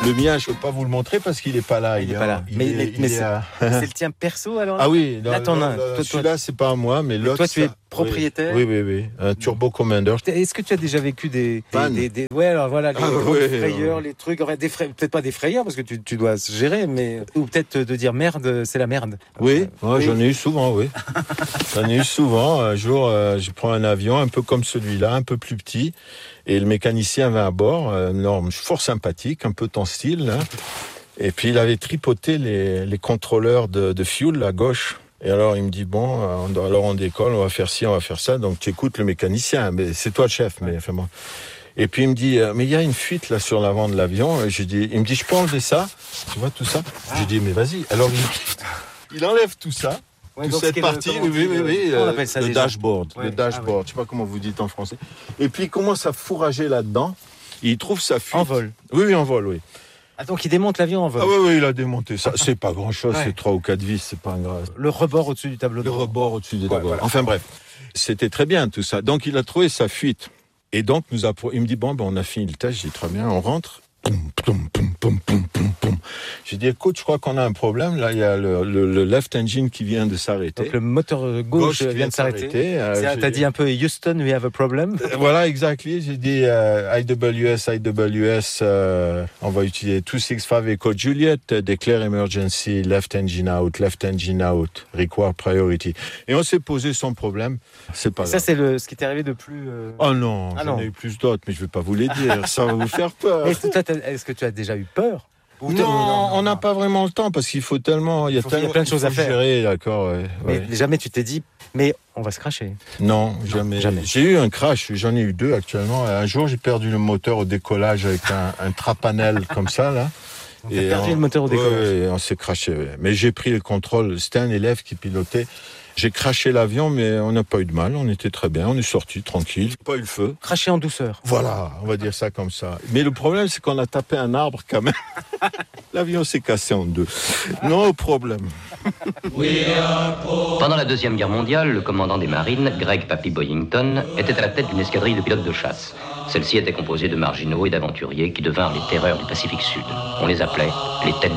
Le mien, je ne peux pas vous le montrer parce qu'il n'est pas là. Il n'est pas là. Mais c'est le tien perso alors? Ah oui, là t'en as un. Celui-là, c'est pas à moi, mais l'autre. Toi, tu es propriétaire? Oui. Un Turbo Commander. Est-ce que tu as déjà vécu des ouais, alors voilà, les frayeurs, les trucs, enfin, peut-être pas des frayeurs parce que tu dois se gérer, mais ou peut-être de dire merde, c'est la merde. Oui, j'en ai eu souvent, oui. J'en ai eu souvent. Un jour, je prends un avion un peu comme celui-là, un peu plus petit, et le mécanicien avait à bord, un homme fort sympathique, un peu ton style, là. Et puis il avait tripoté les contrôleurs de fuel à gauche. Et alors il me dit alors on décolle, on va faire ci, on va faire ça. Donc tu écoutes le mécanicien, mais c'est toi le chef, mais enfin bon. Et puis il me dit mais il y a une fuite là sur l'avant de l'avion. Et il me dit je peux enlever ça, tu vois tout ça. J'ai dit mais vas-y. Alors il enlève tout ça. Ouais, toute cette partie, oui. On appelle ça le déjà dashboard, ouais. Le dashboard. Je sais pas comment vous dites en français. Et puis il commence à fourrager là-dedans. Il trouve sa fuite. En vol. Oui, en vol, oui. Ah, donc il démonte l'avion en vol. Ah oui, il a démonté ça. C'est pas grand-chose, c'est 3 ou 4 vis, c'est pas grave. Le rebord au-dessus du tableau de bord. Le rebord au-dessus du tableau. Voilà. Enfin bref, c'était très bien tout ça. Donc il a trouvé sa fuite. Et donc il me dit on a fini le test, j'ai dit très bien, on rentre. J'ai dit écoute, je crois qu'on a un problème. Là, il y a le left engine qui vient de s'arrêter. Donc le moteur gauche vient de s'arrêter. T'as dit un peu Houston, we have a problem. Voilà, exactement. J'ai dit IWS, on va utiliser 265 Echo Juliet, declare emergency, left engine out, require priority. Et on s'est posé son problème. C'est pas grave. Ça, c'est ce qui t'est arrivé de plus. Oh non, j'en ai eu plus d'autres, mais je vais pas vous les dire. Ça va vous faire peur. Est-ce que tu as déjà eu peur? Non, on n'a pas vraiment le temps parce qu'il faut tellement, il y a plein de choses à faire. Gérer, d'accord. Mais jamais tu t'es dit, mais on va se crasher. Non, jamais. J'ai eu un crash, j'en ai eu 2 actuellement. Un jour, j'ai perdu le moteur au décollage avec un trapanel comme ça là. On a perdu le moteur au décollage. Oui, on s'est crashé. Mais j'ai pris le contrôle. C'était un élève qui pilotait. J'ai crashé l'avion, mais on n'a pas eu de mal. On était très bien. On est sorti tranquille. Pas eu le feu. Craché en douceur. Voilà, on va dire ça comme ça. Mais le problème, c'est qu'on a tapé un arbre quand même. L'avion s'est cassé en 2. Non problème. Pendant la Deuxième Guerre mondiale, le commandant des marines, Greg Papy Boyington, était à la tête d'une escadrille de pilotes de chasse. Celle-ci était composée de marginaux et d'aventuriers qui devinrent les terreurs du Pacifique Sud. On les appelait les têtes